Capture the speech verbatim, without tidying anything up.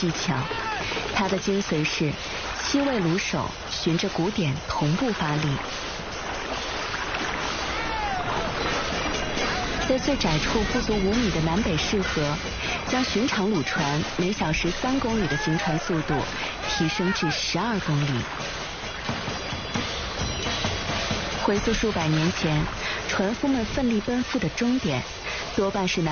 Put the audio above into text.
技巧。它的精髓是七位橹手循着鼓点同步发力，在最窄处不足五米的南北适河，将寻常橹船每小时三公里的行船速度提升至十二公里。回溯数百年前，船夫们奋力奔赴的终点，多半是南